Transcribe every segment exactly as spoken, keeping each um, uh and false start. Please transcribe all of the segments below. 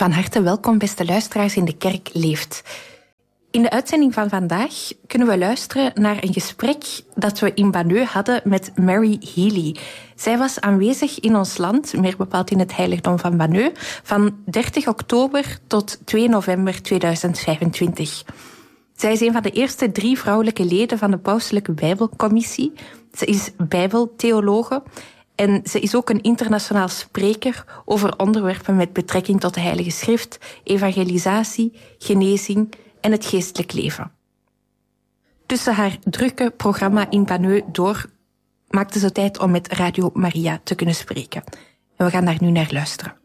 Van harte welkom, beste luisteraars in De Kerk Leeft. In de uitzending van vandaag kunnen we luisteren naar een gesprek dat we in Banneux hadden met Mary Healy. Zij was aanwezig in ons land, meer bepaald in het heiligdom van Banneux, van dertig oktober tot twee november tweeduizend vijfentwintig. Zij is een van de eerste drie vrouwelijke leden van de Pauselijke Bijbelcommissie. Ze is bijbeltheologe en ze is ook een internationaal spreker over onderwerpen met betrekking tot de Heilige Schrift, evangelisatie, genezing en het geestelijk leven. Tussen haar drukke programma in Banneux door maakte ze tijd om met Radio Maria te kunnen spreken. En we gaan daar nu naar luisteren.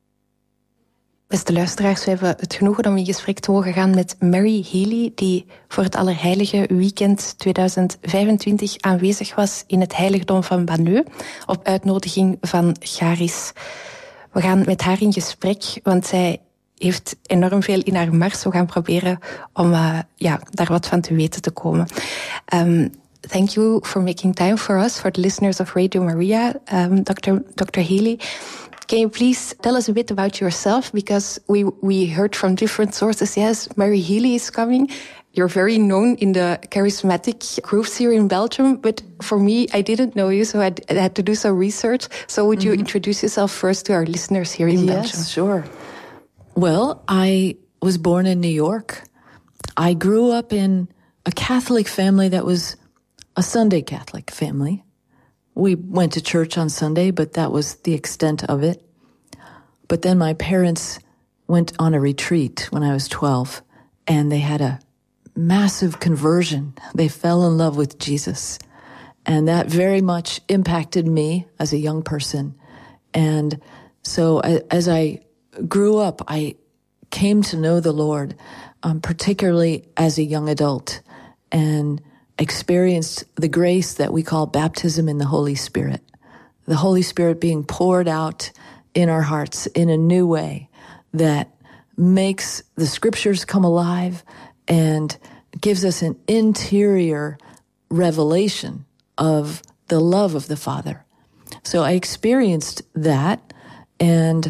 Beste luisteraars, we hebben het genoegen om in gesprek te mogen gaan met Mary Healy, die voor het Allerheilige Weekend tweeduizend vijfentwintig aanwezig was in het heiligdom van Banneux, op uitnodiging van Charis. We gaan met haar in gesprek, want zij heeft enorm veel in haar mars. We gaan proberen om uh, ja, daar wat van te weten te komen. Um, thank you for making time for us, for the listeners of Radio Maria, um, Doctor Doctor Healy. Can you please tell us a bit about yourself? Because we we heard from different sources, yes, Mary Healy is coming. You're very known in the charismatic groups here in Belgium, but for me, I didn't know you, so I, d- I had to do some research. So would mm-hmm. you introduce yourself first to our listeners here in yes, Belgium? Yes, sure. Well, I was born in New York. I grew up in a Catholic family that was a Sunday Catholic family. We went to church on Sunday, but that was the extent of it. But then my parents went on a retreat when I was twelve, and they had a massive conversion. They fell in love with Jesus. And that very much impacted me as a young person. And so as I grew up, I came to know the Lord, um, particularly as a young adult, and experienced the grace that we call baptism in the Holy Spirit. The Holy Spirit being poured out in our hearts in a new way that makes the scriptures come alive and gives us an interior revelation of the love of the Father. So I experienced that, and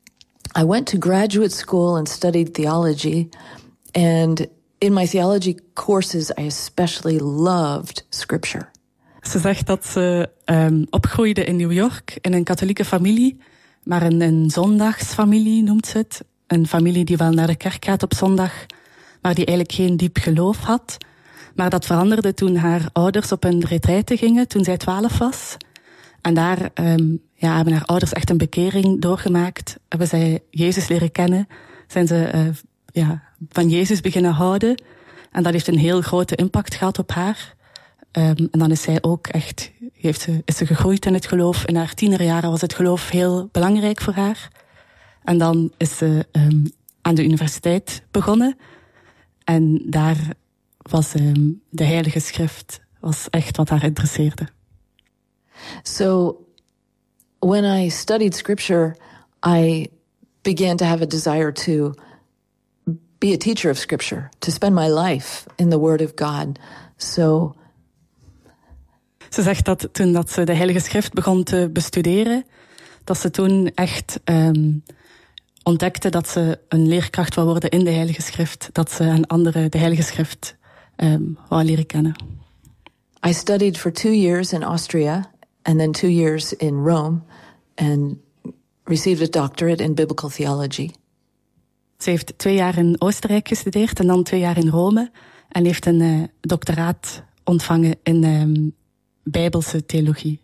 I went to graduate school and studied theology, and in my theology courses, I especially loved scripture. Ze zegt dat ze um, opgroeide in New York in een katholieke familie, maar een, een zondagsfamilie noemt ze het. Een familie die wel naar de kerk gaat op zondag, maar die eigenlijk geen diep geloof had. Maar dat veranderde toen haar ouders op een retraite gingen, toen zij twaalf was. En daar um, ja, hebben haar ouders echt een bekering doorgemaakt. Hebben zij Jezus leren kennen. Zijn ze uh, ja, van Jezus beginnen houden. En dat heeft een heel grote impact gehad op haar. Um, en dan is zij ook echt, heeft ze, is ze gegroeid in het geloof. In haar tienerjaren was het geloof heel belangrijk voor haar. En dan is ze um, aan de universiteit begonnen. En daar was um, de Heilige Schrift was echt wat haar interesseerde. So when I studied scripture, I began to have a desire to be a teacher of scripture, to spend my life in the Word of God. So Ze zegt dat toen dat ze de Heilige Schrift begon te bestuderen, dat ze toen echt um, ontdekte dat ze een leerkracht wou worden in de Heilige Schrift, dat ze aan anderen de Heilige Schrift um, wou leren kennen. I studied for two years in Austria and then two years in Rome and received a doctorate in biblical theology. Ze heeft twee jaar in Oostenrijk gestudeerd en dan twee jaar in Rome en heeft een uh, doctoraat ontvangen in um, Bijbelse theologie.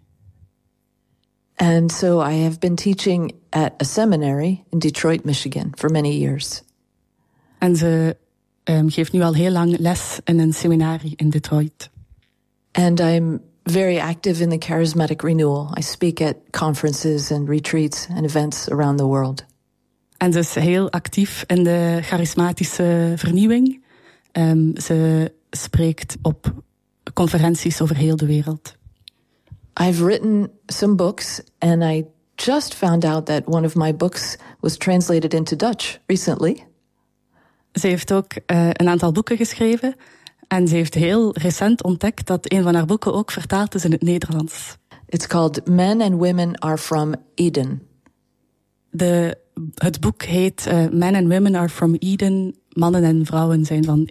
And so I have been teaching at a seminary in Detroit, Michigan for many years. En ze um, geeft nu al heel lang les in een seminarie in Detroit. And I'm very active in the charismatic renewal. I speak at conferences and retreats and events around the world. En ze is heel actief in de charismatische vernieuwing. Um, ze spreekt op conferenties over heel de wereld. I've written some books and I just found out that one of my books was translated into Dutch recently. Ze heeft ook uh, een aantal boeken geschreven. En ze heeft heel recent ontdekt dat een van haar boeken ook vertaald is in het Nederlands. It's called Men and Women Are From Eden. De het boek heet uh, Men and Women are from Eden. Mannen en vrouwen zijn van